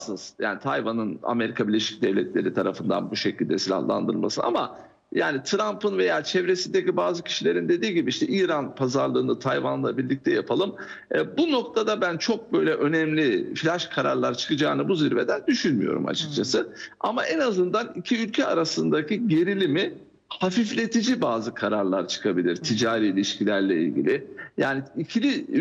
Yani Tayvan'ın Amerika Birleşik Devletleri tarafından bu şekilde silahlandırılması, ama yani Trump'ın veya çevresindeki bazı kişilerin dediği gibi işte İran pazarlığını Tayvan'la birlikte yapalım. Bu noktada ben çok böyle önemli flash kararlar çıkacağını bu zirveden düşünmüyorum açıkçası. Ama en azından iki ülke arasındaki gerilimi hafifletici bazı kararlar çıkabilir ticari ilişkilerle ilgili. Yani ikili